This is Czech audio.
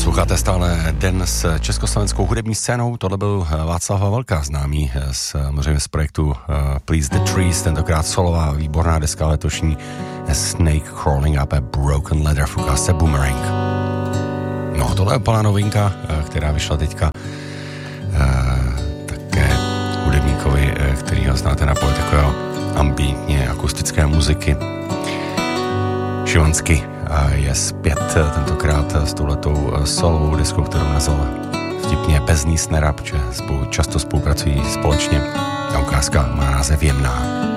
Posloucháte stále Den s československou hudební scénou. Tohle byl Václav Havelka, známý z projektu Please the Trees, tentokrát solová výborná deska letošní Snake Crawling Up a Broken Ladder v ukázce Boomerang. No, tohle je úplná novinka, která vyšla teďka také hudebníkovi, kterýho znáte na poli takového ambientně akustické muziky. Šivansky je zpět tentokrát s touhletou solovou deskou, kterou nazval vtipně Bezný snera, protože často spolupracují společně. A ukázka má název Jemná.